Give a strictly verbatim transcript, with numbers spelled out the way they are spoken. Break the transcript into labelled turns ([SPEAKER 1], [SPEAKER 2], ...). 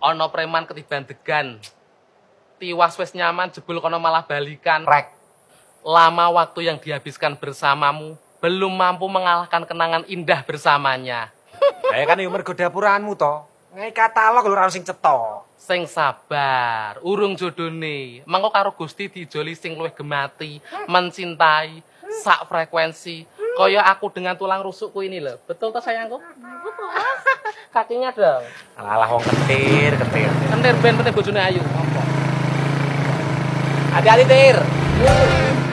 [SPEAKER 1] Ono preman ketiban degan. Tiwas wis nyaman jebul kono malah balikan.
[SPEAKER 2] Rek.
[SPEAKER 1] Lama waktu yang dihabiskan bersamamu belum mampu mengalahkan kenangan indah bersamanya.
[SPEAKER 2] Ya kan yo mergo dapuraanmu to. Ngai katalog lho ora sing cetha.
[SPEAKER 1] Sing sabar, urung jodone. Mengko karo Gusti dijoli sing luwih gemati, mencintai, sak frekuensi. Kaya aku dengan tulang rusukku ini loh. Betul toh sayangku? Kakinya dong.
[SPEAKER 2] Alah wong ketir, ketir.
[SPEAKER 1] Kentir ben penting bojone ayu.
[SPEAKER 2] Hati-hati, Tir.